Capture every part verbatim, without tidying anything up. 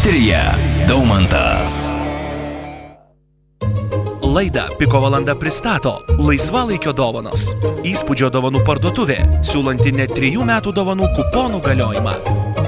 Eteryje Daumantas. Laidą Piko valanda pristato Laisvalaikio dovanos. Įspūdžio dovanų parduotuvė, siūlanti net trijų metų dovanų kuponų galiojimą.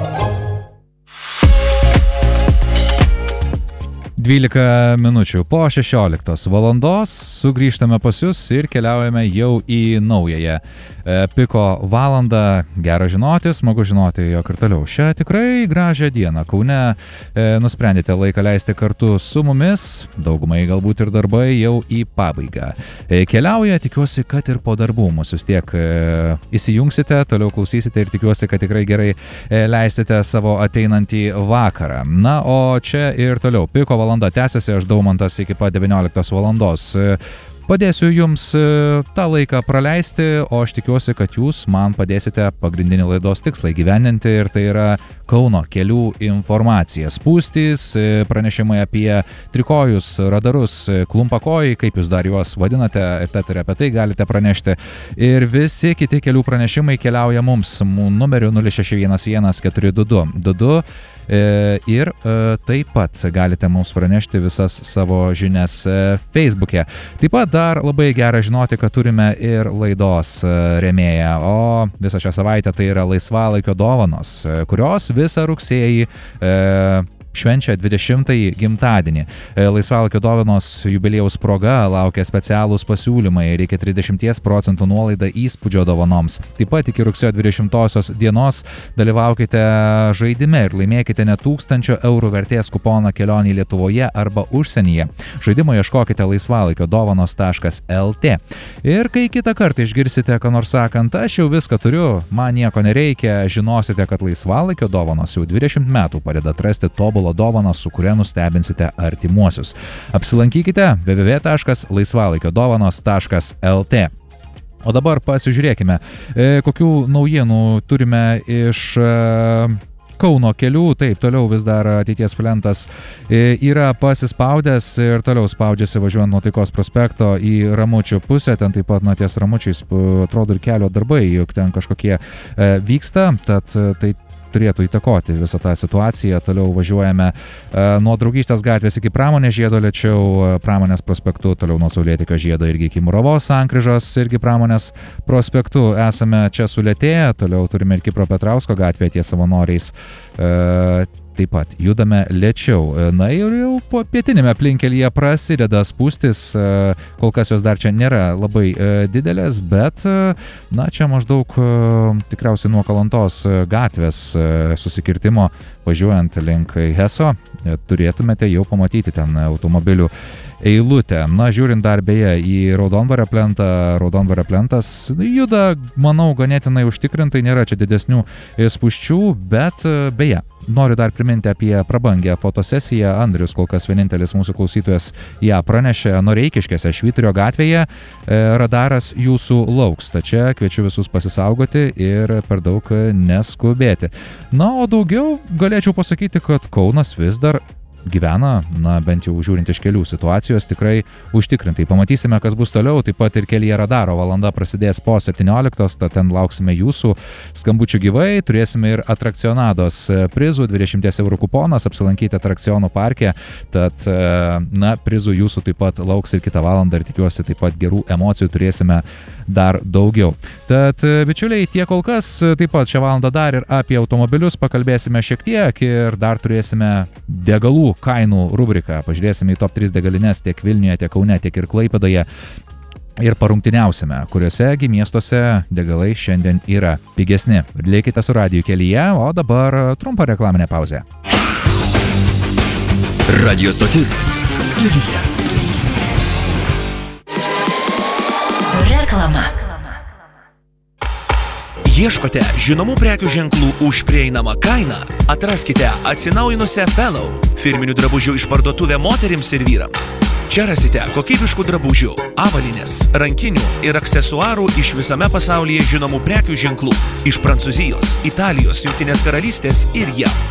dvylika minučių po šešioliktos valandos sugrįžtame pas jūs ir keliaujame jau į naująją Piko valandą. Gera žinoti, smagu žinoti, jog ir toliau šią tikrai gražią dieną Kaune nusprendėte laiką leisti kartu su mumis. Daugumai galbūt ir darbai jau į pabaigą keliauja. Tikiuosi, kad ir po darbų mus vis tiek įsijungsite, toliau klausysite ir tikiuosi, kad tikrai gerai leisite savo ateinantį vakarą. Na, o čia ir toliau Piko valanda tęsiasi, aš Daumantas iki pat devynioliktos valandos. Padėsiu jums tą laiką praleisti, o aš tikiuosi, kad jūs man padėsite pagrindinį laidos tikslą įgyvendinti, ir tai yra Kauno kelių informacija. Spūstys, pranešimai apie trikojus, radarus, klumpakojai, kaip jūs dar juos vadinate, ir tad ir apie tai galite pranešti. Ir visi kiti kelių pranešimai keliauja mums numeriu nulis šeši vienas vienas keturi du du du du. Ir taip pat galite mums pranešti visas savo žinias Facebook'e. Taip pat dar labai gera žinoti, kad turime ir laidos rėmėją, o visą šią savaitę tai yra Laisvalaikio dovanos, kurios visą rugsėjį e, švenčia dvidešimtąjį gimtadienį. Laisvalaikio dovanos jubiliejaus proga laukia specialūs pasiūlymai ir iki trisdešimt procentų nuolaida įspūdžio dovanoms. Taip pat iki rugsėjo dvidešimtosios dienos dalyvaukite žaidime ir laimėkite net tūkstančio eurų vertės kuponą kelionį Lietuvoje arba užsienyje. Žaidimo ieškokite laisvalaikio dovanos taškas el tė. Ir kai kitą kartą išgirsite, ką nors sakant, aš jau viską turiu, man nieko nereikia, žinosite, kad Laisvalaikio dovanos jau dvidešimt metų padeda atrasti tobulą dovaną, su kuria nustebinsite artimuosius. Apsilankykite w w w taškas laisvalaikio dovanos taškas el tė. O dabar pasižiūrėkime, kokių naujienų turime iš Kauno kelių. Taip, toliau vis dar ateities plentas yra pasispaudęs ir toliau spaudžiasi važiuojant nuo Taikos prospekto į Ramučių pusę. Ten taip pat nuo ties Ramučiais atrodo ir kelio darbai, juk ten kažkokie vyksta, tad tai turėtų įtakoti visą tą situaciją. Toliau važiuojame nuo Draugystės gatvės iki Pramonės žiedo lėčiau, Pramonės prospektu, toliau nuo Saulėtekio žiedo irgi iki Muravos sankryžos, irgi Pramonės prospektu esame čia sulėtėję. Toliau turime ir Kipro Petrausko gatvėje ties Savanoriais. Taip pat judame lėčiau. Na ir jau po pietinėme aplinkelyje prasideda spūstis, kol kas jos dar čia nėra labai didelės, bet na čia maždaug tikriausiai nuo Kalantos gatvės susikirtimo važiuojant link Heso turėtumėte jau pamatyti ten automobilių eilutę. Na, žiūrint dar beje į Raudondvario plentą, Raudondvario plentas juda, manau, ganėtinai užtikrintai, nėra čia didesnių spūsčių, bet beje, noriu dar priminti apie prabangę fotosesiją. Andrius, kol kas vienintelis mūsų klausytojas, ją pranešė. Noreikiškėse Švyturio gatvėje radaras jūsų lauks. Tačiau kviečiu visus pasisaugoti ir per daug neskubėti. Na, o daugiau galėčiau pasakyti, kad Kaunas vis dar gyvena, na, bent jau žiūrint iš kelių situacijos, tikrai užtikrintai. Pamatysime, kas bus toliau. Taip pat ir kelyje radaro valanda prasidės po septynioliktos, tad ten lauksime jūsų skambučių gyvai. Turėsime ir atrakcionados prizų, dvidešimt eurų kuponas, apsilankyti atrakcionų parke. Tad, na, prizų jūsų taip pat lauks ir kitą valandą ir tikiuosi taip pat gerų emocijų turėsime dar daugiau. Tad, bičiuliai, tiek kol kas. Taip pat šią valandą dar ir apie automobilius pakalbėsime šiek tiek ir dar turėsime degalų kainų rubriką. Pažiūrėsime į top tris degalinės tiek Vilniuje, tiek Kaune, tiek ir Klaipėdoje. Ir parungtiniausime, kuriuose gi miestuose degalai šiandien yra pigesni. Likite su radiju kelyje, o dabar trumpa reklaminė pauzė. Radio stotis Kelyje. Reklama. Ieškote žinomų prekių ženklų už prieinamą kainą? Atraskite atsinaujinusią Fellow, firminių drabužių išparduotuvę moterims ir vyrams. Čia rasite kokybiškų drabužių, avalynės, rankinių ir aksesuarų iš visame pasaulyje žinomų prekių ženklų. Iš Prancūzijos, Italijos, Jungtinės karalystės ir jav.